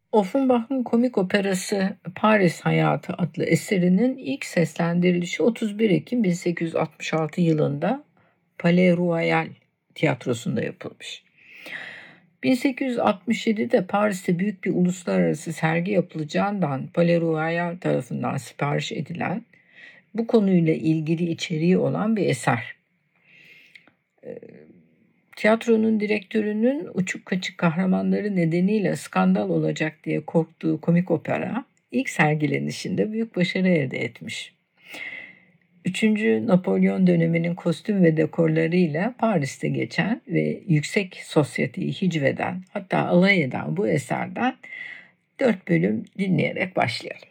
Offenbach'ın komik operası Paris Hayatı adlı eserinin ilk seslendirilişi 31 Ekim 1866 yılında Palais Royal tiyatrosunda yapılmış. 1867'de Paris'te büyük bir uluslararası sergi yapılacağından Palais Royal tarafından sipariş edilen bu konuyla ilgili içeriği olan bir eser. Tiyatronun direktörünün uçuk kaçık kahramanları nedeniyle skandal olacak diye korktuğu komik opera ilk sergilenişinde büyük başarı elde etmiş. 3. Napolyon döneminin kostüm ve dekorlarıyla Paris'te geçen ve yüksek sosyeteyi hicveden, hatta alay eden bu eserden 4 bölüm dinleyerek başlayalım.